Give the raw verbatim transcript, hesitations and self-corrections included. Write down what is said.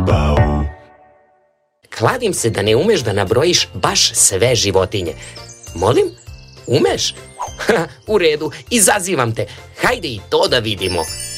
Kladim se da ne umeš da nabrojiš baš sve životinje. Molim? Umeš? Ha, u redu, izazivam te. Hajde i to da vidimo.